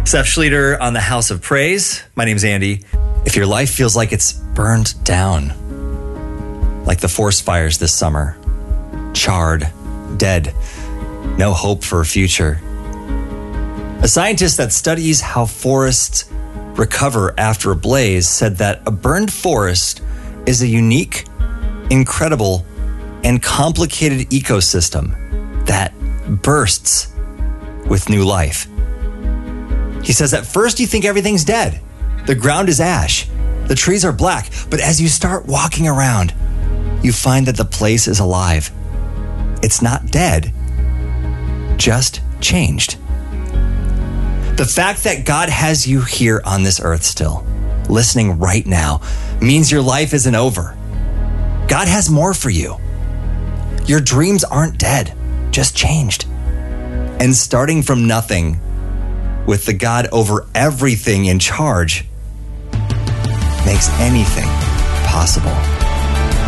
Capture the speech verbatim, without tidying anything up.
Seth Schlueter on the House of Praise. My name's Andy. If your life feels like it's burned down, like the forest fires this summer, charred, dead, no hope for a future. A scientist that studies how forests recover after a blaze said that a burned forest is a unique, incredible, and complicated ecosystem that bursts with new life. He says at first you think everything's dead. The ground is ash. The trees are black. But as you start walking around, you find that the place is alive. It's not dead, just changed. The fact that God has you here on this earth still, listening right now, means your life isn't over. God has more for you. Your dreams aren't dead, just changed. And starting from nothing, with the God over everything in charge, makes anything possible.